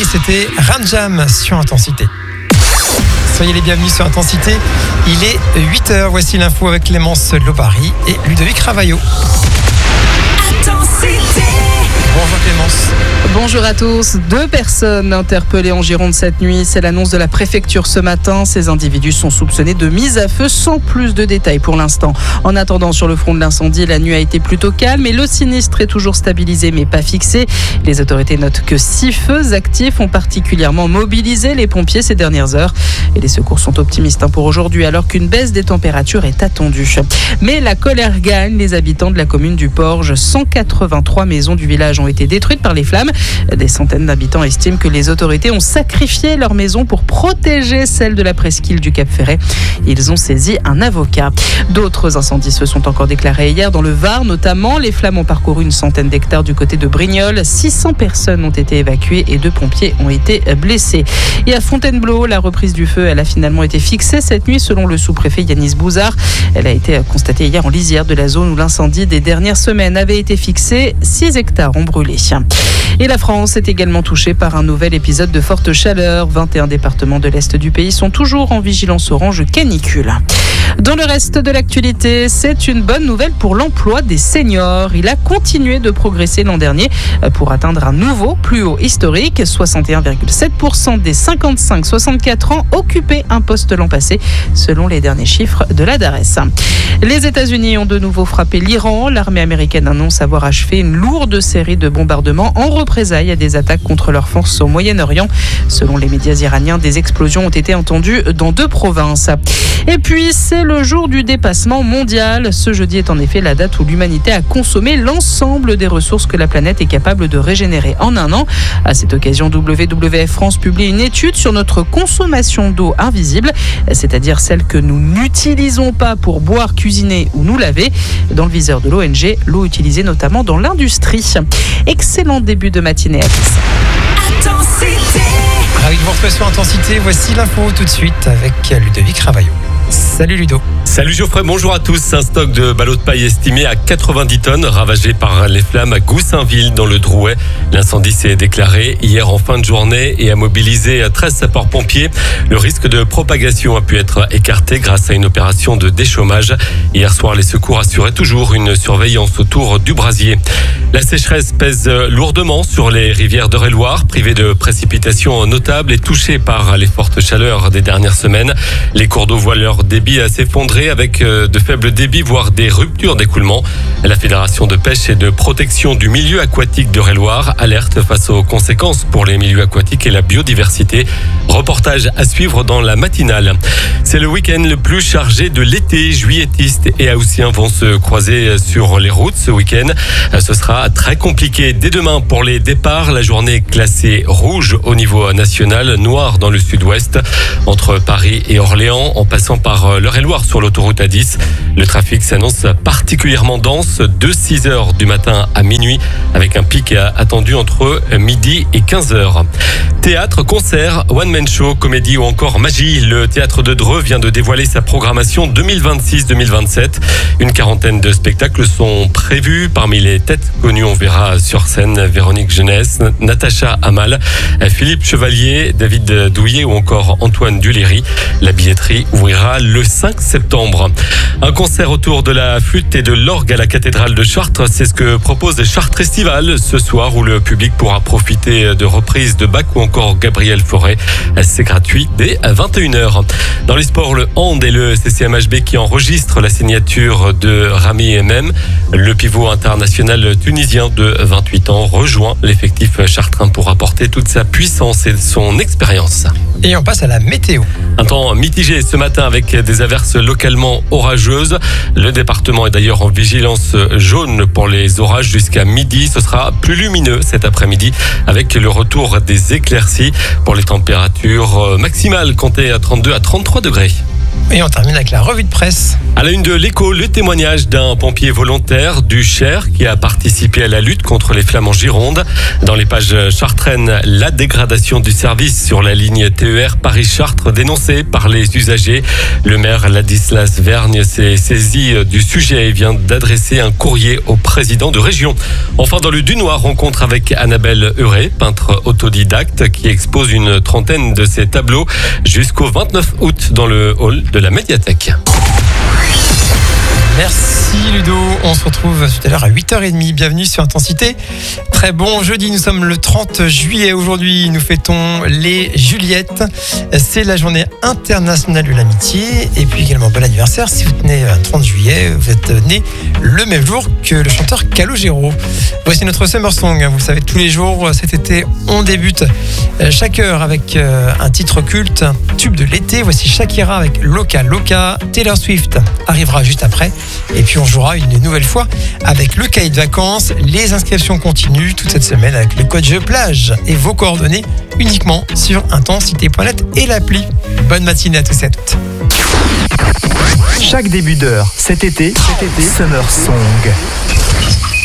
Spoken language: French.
c'était Ranjam sur Intensité. Soyez les bienvenus sur Intensité. Il est 8h. Voici l'info avec Clémence Lopari et Ludovic Ravaillot. Intensité. Bonjour Clémence. Bonjour à tous. 2 personnes interpellées en Gironde cette nuit. C'est l'annonce de la préfecture ce matin. Ces individus sont soupçonnés de mise à feu sans plus de détails pour l'instant. En attendant, sur le front de l'incendie, la nuit a été plutôt calme et le sinistre est toujours stabilisé mais pas fixé. Les autorités notent que 6 feux actifs ont particulièrement mobilisé les pompiers ces dernières heures. Et les secours sont optimistes pour aujourd'hui alors qu'une baisse des températures est attendue. Mais la colère gagne. Les habitants de la commune du Porge, 183 maisons du village ont été détruites par les flammes. Des centaines d'habitants estiment que les autorités ont sacrifié leurs maisons pour protéger celles de la presqu'île du Cap-Ferret. Ils ont saisi un avocat. D'autres incendies se sont encore déclarés hier dans le Var notamment. Les flammes ont parcouru une centaine d'hectares du côté de Brignoles. 600 personnes ont été évacuées et 2 pompiers ont été blessés. Et à Fontainebleau, la reprise du feu, elle a finalement été fixée cette nuit selon le sous-préfet Yanis Bouzard. Elle a été constatée hier en lisière de la zone où l'incendie des dernières semaines avait été fixé. 6 hectares ont brûlé. Et la France est également touchée par un nouvel épisode de forte chaleur. 21 départements de l'Est du pays sont toujours en vigilance orange canicule. Dans le reste de l'actualité, c'est une bonne nouvelle pour l'emploi des seniors. Il a continué de progresser l'an dernier pour atteindre un nouveau plus haut historique. 61,7% des 55-64 ans occupaient un poste l'an passé, selon les derniers chiffres de la DARES. Les États-Unis ont de nouveau frappé l'Iran. L'armée américaine annonce avoir achevé une lourde série de bombardements en représailles à des attaques contre leurs forces au Moyen-Orient. Selon les médias iraniens, des explosions ont été entendues dans 2 provinces. Et puis, c'est le jour du dépassement mondial. Ce jeudi est en effet la date où l'humanité a consommé l'ensemble des ressources que la planète est capable de régénérer en un an. À cette occasion, WWF France publie une étude sur notre consommation d'eau invisible, c'est-à-dire celle que nous n'utilisons pas pour boire, cuisiner ou nous laver. Dans le viseur de l'ONG, l'eau utilisée notamment dans l'industrie. Excellent début de matinée à tous. Intensité. Ravi de vous retrouver sur Intensité. Voici l'info tout de suite avec Ludovic Ravaillot. Salut Ludo. Salut Geoffrey, bonjour à tous. Un stock de ballots de paille estimé à 90 tonnes ravagé par les flammes à Goussainville dans le Drouais. L'incendie s'est déclaré hier en fin de journée et a mobilisé 13 sapeurs-pompiers. Le risque de propagation a pu être écarté grâce à une opération de déchômage. Hier soir, les secours assuraient toujours une surveillance autour du brasier. La sécheresse pèse lourdement sur les rivières d'Eure-et-Loir, privées de précipitations notables et touchées par les fortes chaleurs des dernières semaines. Les cours d'eau voient leur débit s'effondrer avec de faibles débits, voire des ruptures d'écoulement. La Fédération de pêche et de protection du milieu aquatique d'Eure-et-Loir alerte face aux conséquences pour les milieux aquatiques et la biodiversité. Reportage à suivre dans la matinale. C'est le week-end le plus chargé de l'été. Juilletistes et haussiens vont se croiser sur les routes ce week-end. Ce sera très compliqué dès demain pour les départs. La journée est classée rouge au niveau national, noire dans le sud-ouest. Entre Paris et Orléans, en passant par l'Eure-et-Loir sur l'autoroute A10. Le trafic s'annonce particulièrement dense de 6h du matin à minuit avec un pic attendu entre midi et 15h. Théâtre, concert, one-man show, comédie ou encore magie. Le théâtre de Dreux vient de dévoiler sa programmation 2026-2027. Une quarantaine de spectacles sont prévus. Parmi les têtes connues, on verra sur scène Véronique Jeunesse, Natacha Amal, Philippe Chevalier, David Douillet ou encore Antoine Duléry. La billetterie ouvrira le 5 septembre. Un concert autour de la flûte et de l'orgue à la cathédrale de Chartres, c'est ce que propose Chartres Festival ce soir où le public pourra profiter de reprises de Bach ou encore Gabriel Fauré. C'est gratuit dès 21h. Dans les sports, le hand et le CCMHB qui enregistrent la signature de Rami Mem. Le pivot international tunisien de 28 ans rejoint l'effectif chartrain pour apporter toute sa puissance et son expérience. Et on passe à la météo. Un temps mitigé ce matin avec des averses localement orageuses. Le département est d'ailleurs en vigilance jaune pour les orages jusqu'à midi. Ce sera plus lumineux cet après-midi avec le retour des éclaircies. Pour les températures maximales, comptez à 32 à 33 degrés. Et on termine avec la revue de presse. À la une de l'Écho, le témoignage d'un pompier volontaire du Cher qui a participé à la lutte contre les flammes en Gironde. Dans les pages chartraines, la dégradation du service sur la ligne TER Paris-Chartres dénoncée par les usagers. Le maire Ladislas Vergne s'est saisi du sujet et vient d'adresser un courrier au président de région. Enfin, dans le Dunois, rencontre avec Annabelle Heuret, peintre autodidacte qui expose une trentaine de ses tableaux jusqu'au 29 août dans le hall de la médiathèque. Merci Ludo, on se retrouve tout à l'heure à 8h30. Bienvenue sur Intensité. Très bon jeudi, nous sommes le 30 juillet. Aujourd'hui, nous fêtons les Juliettes. C'est la journée internationale de l'amitié. Et puis également, bon anniversaire. Si vous tenez le 30 juillet, vous êtes né le même jour que le chanteur Calogero. Voici notre Summer Song. Vous le savez, tous les jours, cet été, on débute chaque heure avec un titre culte, un tube de l'été. Voici Shakira avec Loca Loca. Taylor Swift arrivera juste après. Et puis on jouera une nouvelle fois avec le cahier de vacances. Les inscriptions continuent toute cette semaine avec le code Jeux Plage et vos coordonnées uniquement sur intensité.net et l'appli. Bonne matinée à tous et à toutes. Chaque début d'heure cet été, Summer Song.